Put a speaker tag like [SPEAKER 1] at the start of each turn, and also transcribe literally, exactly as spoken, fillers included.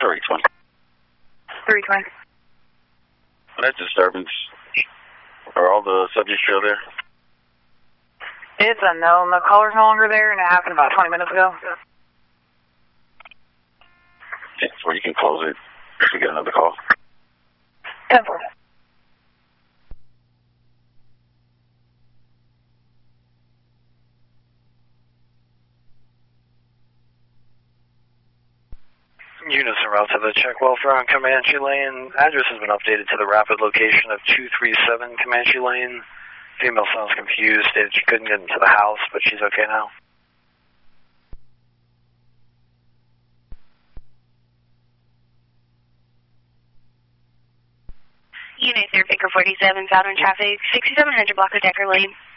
[SPEAKER 1] three twenty.
[SPEAKER 2] three twenty.
[SPEAKER 1] That disturbance. Are all the subjects still there?
[SPEAKER 2] It's unknown. The caller's no longer there, and it happened about twenty minutes ago.
[SPEAKER 1] Yeah, so you can close it if we get another call.
[SPEAKER 2] ten four.
[SPEAKER 3] Units en route to the check welfare on Comanche Lane. Address has been updated to the rapid location of two three seven Comanche Lane. Female sounds confused, stated she couldn't get into the house, but she's okay now.
[SPEAKER 4] Unit Baker forty-seven, found in traffic, sixty-seven hundred block of Decker Lane.